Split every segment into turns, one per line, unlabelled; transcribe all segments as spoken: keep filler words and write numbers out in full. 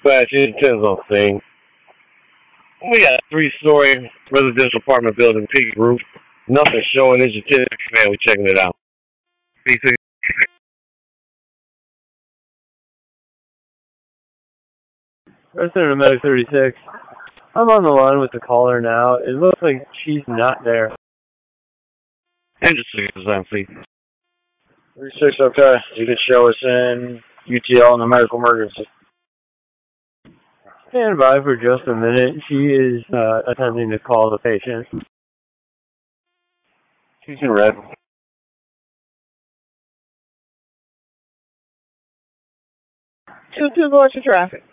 Dispatch, it depends on the thing. We got a three-story residential apartment building, peaked roof. Nothing showing. It's your man. We checking it out. B six.
Resident of Medic thirty-six. I'm on the line with the caller now. It looks like she's not there.
Engine six is on, please.
thirty-six, okay. You can show us in U T L in the medical emergency.
Stand by for just a minute. She is uh, attempting to call the patient.
She's in red.
two two going to traffic.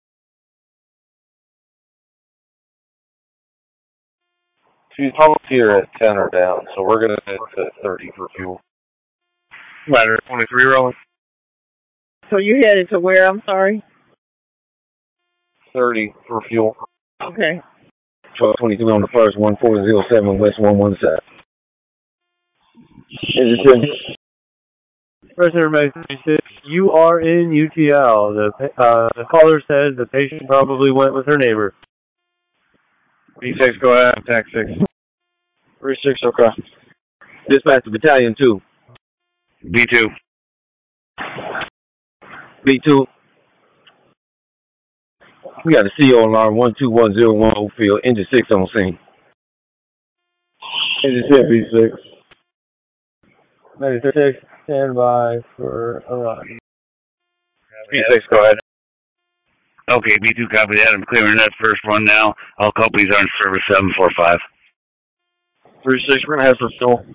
She's almost here at ten or down, so we're going to hit at thirty for fuel.
Ladder twenty-three rolling.
So you headed to where, I'm sorry?
thirty for fuel.
Okay.
twelve twenty-three on the first, one four zero seven West one one seven.
Resident of Medic thirty-six, you are in U T L. The, uh, the caller said the patient probably went with her neighbor.
B six, go ahead. Attack six.
thirty-six, okay. Dispatch to battalion two.
B two.
B two. We got a C O alarm one two one zero one Oakfield, engine six on scene.
Engine six, B six. Medic thirty-six, stand by for a run.
B six, go ahead. Okay, B two, copy that. I'm clearing that first run now. All companies are in service seven four five.
thirty-six, we're going to head for fuel.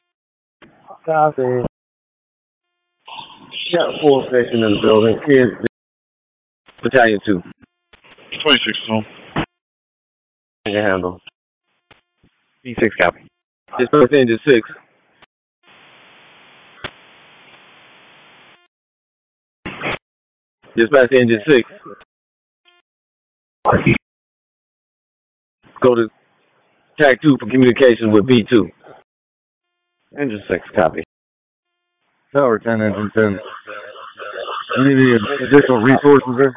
Copy.
Got a full station in the building. Here's battalion two.
twenty-six, full.
Engine handle.
B six, copy.
Dispatch engine six. Dispatch engine six. Go to tag two for communication with B two.
Engine six, copy.
Tower ten, engine ten. Any additional resources there?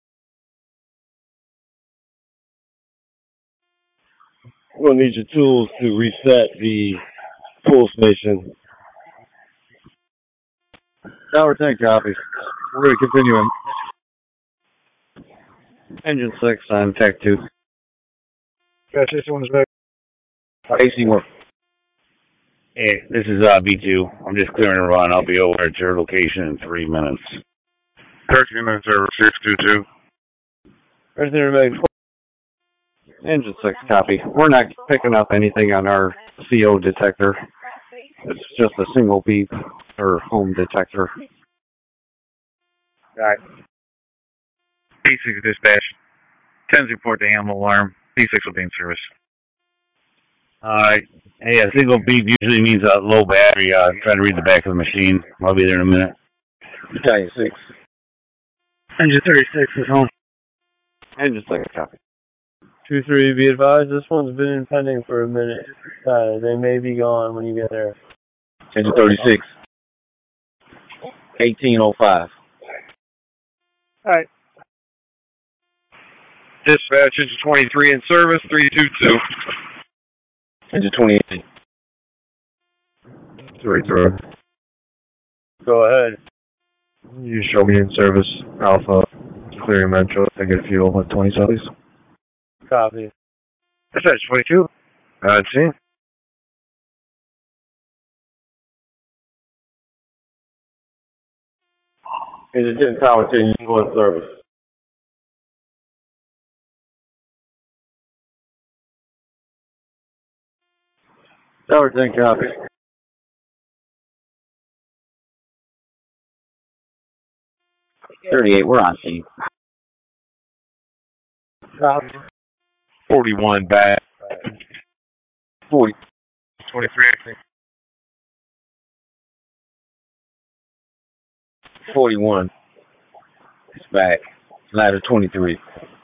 We'll need your tools to reset the full station.
Tower ten, copy. We're going to continue in.
Engine six on tech two.
Got this one's back. A C one.
Hey, this is uh, B two. I'm just clearing a run. I'll be over at your location in three minutes.
thirteen minutes over, six two two.
Resident of Medic.
Engine six, copy. We're not picking up anything on our C O detector. It's just a single beep or home detector.
All right.
B six dispatch. Tens report the animal alarm. B six will be in service. Alright. Hey, a single beep usually means a low battery. Uh, try to read the back of the machine. I'll be there in a minute.
Battalion six.
Engine thirty-six is home. Engine six, copy.
two three, be advised, this one's been pending for a minute. Uh, they may be gone when you get there.
Engine thirty-six. eighteen oh five.
Alright.
Dispatch, engine twenty-three in service, three two two.
Engine twenty-eight.
three three.
Go ahead.
You show me in service, Alpha, clearing Metro, I get fuel at twenty please.
Copy.
Dispatch, twenty-two. Uh, see?
Engine ten, Tower ten, you can go in service. Tower ten, copy. thirty-eight, we're on scene.
Copy.
forty-one back.
forty.
twenty-three, I think.
forty-one. It's back. Ladder twenty-three.